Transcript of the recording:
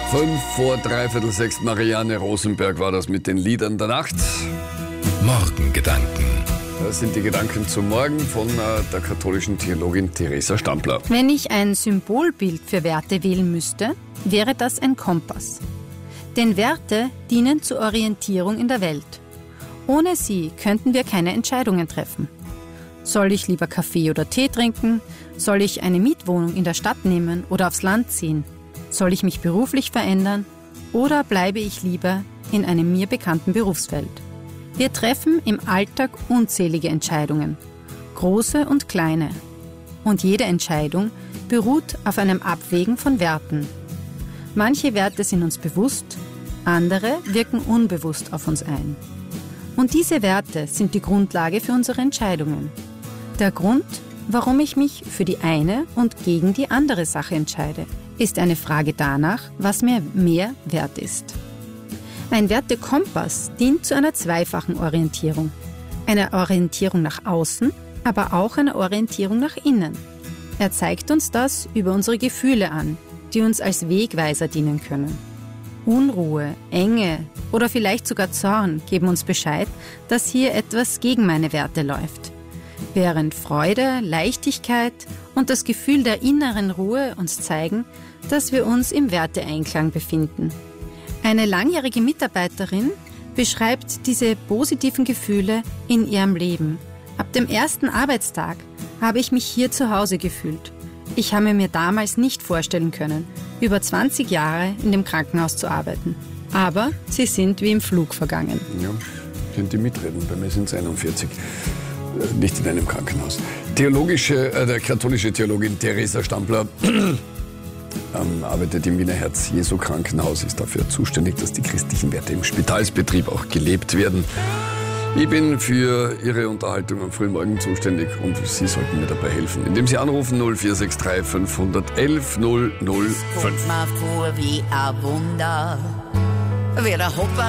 5:03, Marianne Rosenberg war das mit den Liedern der Nacht. Morgengedanken. Das sind die Gedanken zum Morgen von der katholischen Theologin Theresa Stampfler. Wenn ich ein Symbolbild für Werte wählen müsste, wäre das ein Kompass. Denn Werte dienen zur Orientierung in der Welt. Ohne sie könnten wir keine Entscheidungen treffen. Soll ich lieber Kaffee oder Tee trinken? Soll ich eine Mietwohnung in der Stadt nehmen oder aufs Land ziehen? Soll ich mich beruflich verändern? Oder bleibe ich lieber in einem mir bekannten Berufsfeld? Wir treffen im Alltag unzählige Entscheidungen, große und kleine. Und jede Entscheidung beruht auf einem Abwägen von Werten. Manche Werte sind uns bewusst, andere wirken unbewusst auf uns ein. Und diese Werte sind die Grundlage für unsere Entscheidungen. Der Grund, warum ich mich für die eine und gegen die andere Sache entscheide, ist eine Frage danach, was mir mehr wert ist. Ein Wertekompass dient zu einer zweifachen Orientierung. Einer Orientierung nach außen, aber auch einer Orientierung nach innen. Er zeigt uns das über unsere Gefühle an, die uns als Wegweiser dienen können. Unruhe, Enge oder vielleicht sogar Zorn geben uns Bescheid, dass hier etwas gegen meine Werte läuft. Während Freude, Leichtigkeit und das Gefühl der inneren Ruhe uns zeigen, dass wir uns im Werteeinklang befinden. Eine langjährige Mitarbeiterin beschreibt diese positiven Gefühle in ihrem Leben. Ab dem ersten Arbeitstag habe ich mich hier zu Hause gefühlt. Ich habe mir damals nicht vorstellen können, über 20 Jahre in dem Krankenhaus zu arbeiten. Aber sie sind wie im Flug vergangen. Ja, können die mitreden, bei mir sind es 41. Nicht in einem Krankenhaus. Der katholische Theologin Theresa Stampfler arbeitet im Wiener Herz-Jesu-Krankenhaus, ist dafür zuständig, dass die christlichen Werte im Spitalsbetrieb auch gelebt werden. Ich bin für Ihre Unterhaltung am frühen Morgen zuständig und Sie sollten mir dabei helfen, indem Sie anrufen 0463 511 005. Kommt mir vor wie ein Wunder, wie der Hopper